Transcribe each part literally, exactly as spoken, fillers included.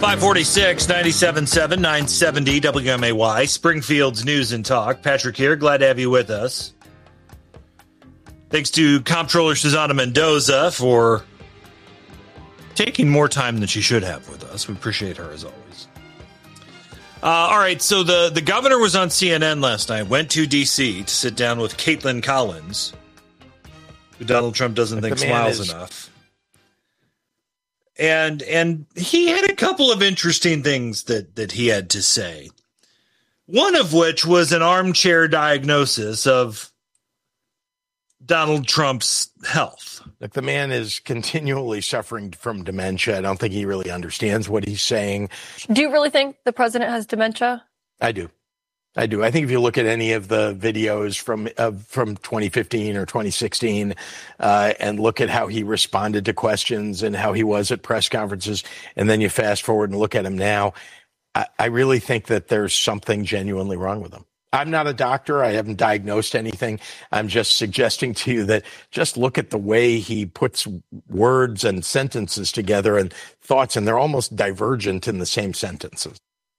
five forty-six, ninety-seven point seven, nine seventy W M A Y, Springfield's News and Talk. Patrick here. Glad to have you with us. Thanks to Comptroller Susana Mendoza for taking more time than she should have with us. We appreciate her as always. Uh, all right, so the, the governor was on C N N last night, went to D C to sit down with Caitlin Collins, who Donald Trump doesn't think smiles is- enough. And and he had a couple of interesting things that, that he had to say. One of which was an armchair diagnosis of Donald Trump's health. Like, the man is continually suffering from dementia. I don't think he really understands what he's saying. Do you really think the president has dementia? I do. I do. I think if you look at any of the videos from uh, from twenty fifteen or twenty sixteen uh, and look at how he responded to questions and how he was at press conferences, and then you fast forward and look at him now, I, I really think that there's something genuinely wrong with him. I'm not a doctor. I haven't diagnosed anything. I'm just suggesting to you that just look at the way he puts words and sentences together and thoughts, and they're almost divergent in the same sentences.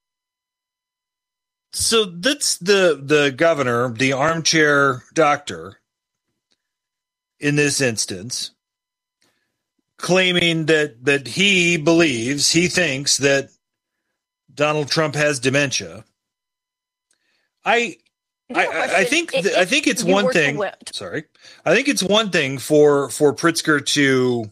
So that's the the governor, the armchair doctor, in this instance, claiming that that he believes, he thinks that Donald Trump has dementia. I I, I think th- I think it's one thing. Sorry, I think it's one thing for for Pritzker to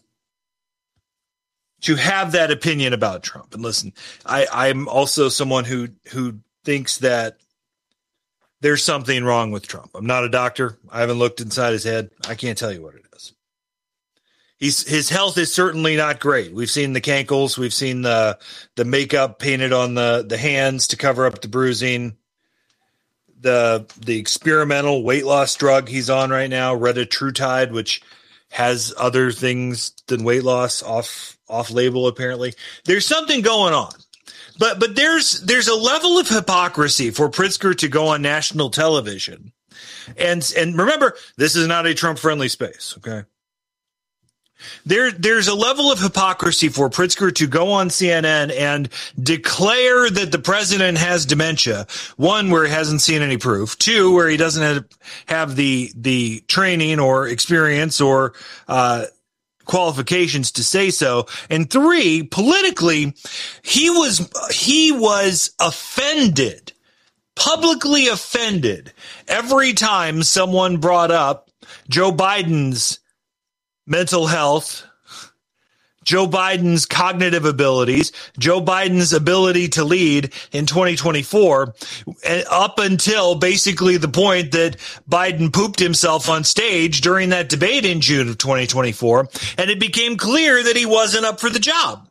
to have that opinion about Trump. And listen, I, I'm also someone who who. thinks that there's something wrong with Trump. I'm not a doctor. I haven't looked inside his head. I can't tell you what it is. He's his health is certainly not great. We've seen the cankles. We've seen the the makeup painted on the, the hands to cover up the bruising. The the experimental weight loss drug he's on right now, retatrutide, which has other things than weight loss off off label apparently. There's something going on. But but there's there's a level of hypocrisy for Pritzker to go on national television. And and remember, this is not a Trump-friendly space, okay? There there's a level of hypocrisy for Pritzker to go on C N N and declare that the president has dementia. One, where he hasn't seen any proof. Two, where he doesn't have, have the the training or experience or uh qualifications to say so. And three, politically, he was he was offended, publicly offended every time someone brought up Joe Biden's mental health, Joe Biden's cognitive abilities, Joe Biden's ability to lead in twenty twenty-four, up until basically the point that Biden pooped himself on stage during that debate in June of twenty twenty-four, and it became clear that he wasn't up for the job.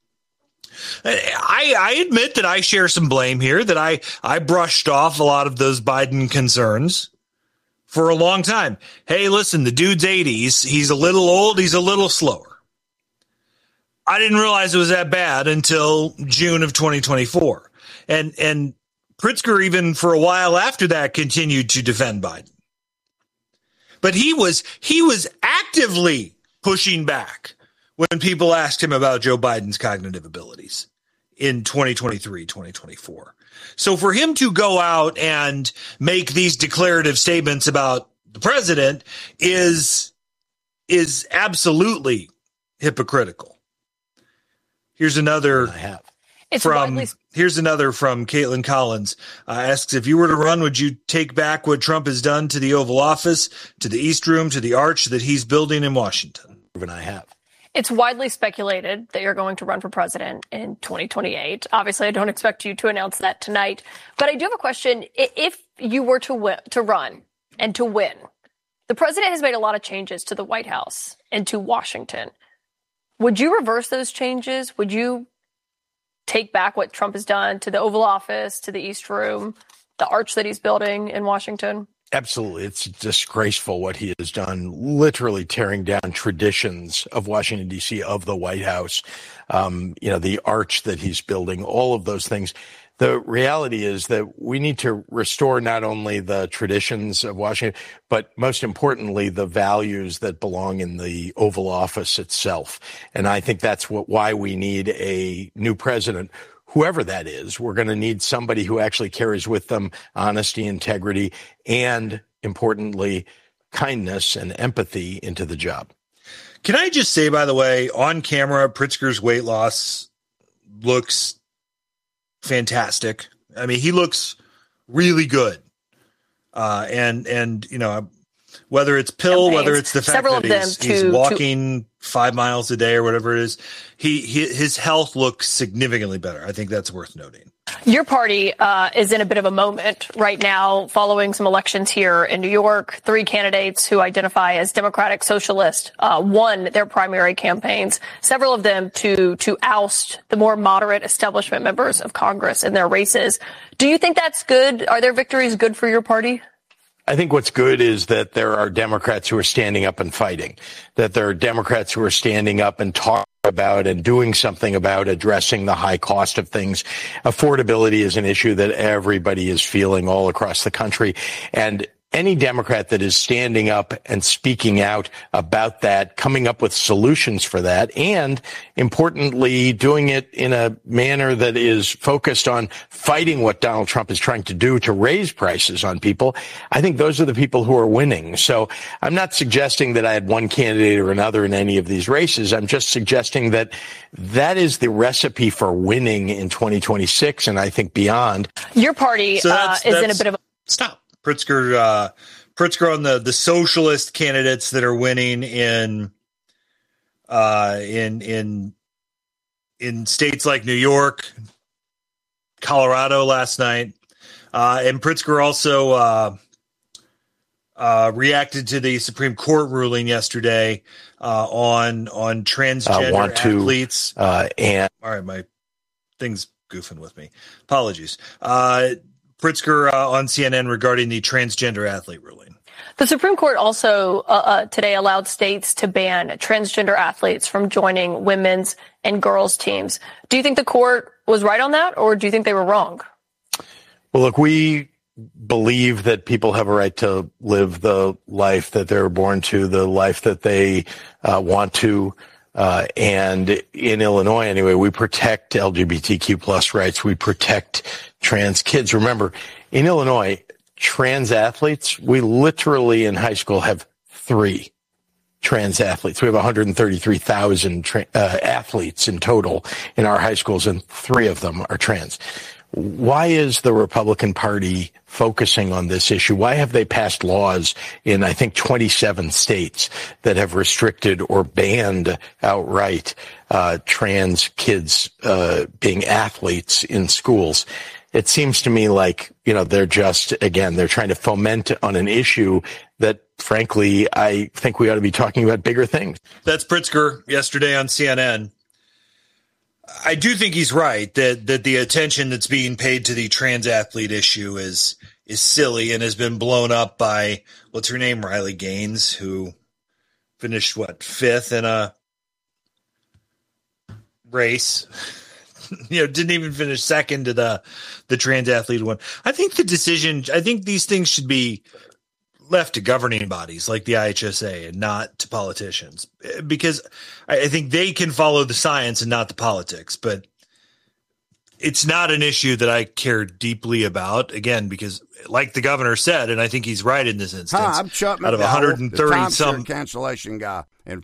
I, I admit that I share some blame here, that I, I brushed off a lot of those Biden concerns for a long time. Hey, listen, the dude's eighties. He's a little old. He's a little slower. I didn't realize it was that bad until June of twenty twenty-four. And and Pritzker, even for a while after that, continued to defend Biden. But he was he was actively pushing back when people asked him about Joe Biden's cognitive abilities in twenty twenty-three, twenty twenty-four. So for him to go out and make these declarative statements about the president is is absolutely hypocritical. Here's another it's from widely- here's another from Caitlin Collins. Uh, asks, if you were to run, would you take back what Trump has done to the Oval Office, to the East Room, to the arch that he's building in Washington? And I have. It's widely speculated that you're going to run for president in twenty twenty-eight. Obviously, I don't expect you to announce that tonight. But I do have a question. If you were to win, to run and to win, the president has made a lot of changes to the White House and to Washington. Would you reverse those changes? Would you take back what Trump has done to the Oval Office, to the East Room, the arch that he's building in Washington? Absolutely. It's disgraceful what he has done, literally tearing down traditions of Washington, D C, of the White House, um, you know, the arch that he's building, all of those things. The reality is that we need to restore not only the traditions of Washington, but most importantly, the values that belong in the Oval Office itself. And I think that's what, why we need a new president. Whoever that is, we're going to need somebody who actually carries with them honesty, integrity, and importantly, kindness and empathy into the job. Can I just say, by the way, on camera, Pritzker's weight loss looks fantastic. I mean, he looks really good. Uh, and, and, you know, whether it's pill, Campaigns. whether it's the fact Several that he's, to, he's walking to... five miles a day or whatever it is, he, he his health looks significantly better. I think that's worth noting. Your party uh, is in a bit of a moment right now following some elections here in New York. Three candidates who identify as Democratic Socialist uh, won their primary campaigns, several of them to to oust the more moderate establishment members of Congress in their races. Do you think that's good? Are their victories good for your party? I think what's good is that there are Democrats who are standing up and fighting, that there are Democrats who are standing up and talking about and doing something about addressing the high cost of things. Affordability is an issue that everybody is feeling all across the country. And any Democrat that is standing up and speaking out about that, coming up with solutions for that, and importantly, doing it in a manner that is focused on fighting what Donald Trump is trying to do to raise prices on people, I think those are the people who are winning. So I'm not suggesting that I had one candidate or another in any of these races. I'm just suggesting that that is the recipe for winning in twenty twenty-six, and I think beyond. Your party so that's, uh, is that's, in a bit of a... Stop. Pritzker, uh, Pritzker on the, the socialist candidates that are winning in, uh, in, in, in states like New York, Colorado last night. Uh, and Pritzker also, uh, uh, reacted to the Supreme Court ruling yesterday, uh, on, on transgender uh, want to, athletes. Uh, and all right, my thing's goofing with me. Apologies. Uh, Pritzker uh, on C N N regarding the transgender athlete ruling. The Supreme Court also uh, uh, today allowed states to ban transgender athletes from joining women's and girls' teams. Do you think the court was right on that, or do you think they were wrong? Well, look, we believe that people have a right to live the life that they're born to, the life that they uh, want to. Uh, and in Illinois, anyway, we protect L G B T Q plus rights. We protect trans kids. Remember, in Illinois, trans athletes, we literally in high school have three trans athletes. We have one hundred thirty-three thousand tra- uh, athletes in total in our high schools, and three of them are trans. Why is the Republican Party focusing on this issue? Why have they passed laws in, I think, twenty-seven states that have restricted or banned outright uh, trans kids uh, being athletes in schools? It seems to me like, you know, they're just, again, they're trying to foment on an issue that, frankly, I think we ought to be talking about bigger things. That's Pritzker yesterday on C N N. I do think he's right that, that the attention that's being paid to the trans athlete issue is is silly and has been blown up by, what's her name, Riley Gaines, who finished, what, fifth in a race. You know, didn't even finish second to the the trans athlete one. I think the decision, I think these things should be left to governing bodies like the I H S A and not to politicians, because I think they can follow the science and not the politics. But it's not an issue that I care deeply about, again, because like the governor said, and I think he's right in this instance, Hi, I'm Chuck out of one hundred thirty the some cancellation guy in